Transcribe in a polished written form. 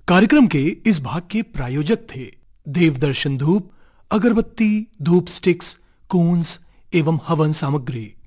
कार्यक्रम के इस भाग के प्रायोजक थे देवदर्शन धूप, अगरबत्ती, धूप स्टिक्स, कूंस एवं हवन सामग्री।